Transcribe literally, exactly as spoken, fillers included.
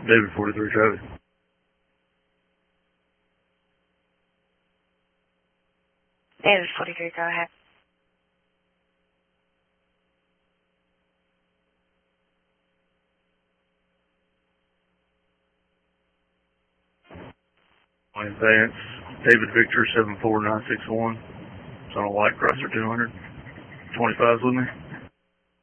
David forty-three traffic. David forty-three, go ahead. Advance, David Victor seven four nine six one. It's on a white Chrysler two hundred. twenty-fives with me.